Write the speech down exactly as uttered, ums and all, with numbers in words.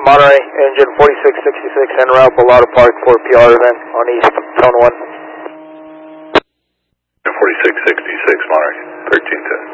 Monterey, engine forty-six sixty-six en route, Bellata Park for P R event on East, tone one. forty-six sixty-six, Monterey, thirteen ten.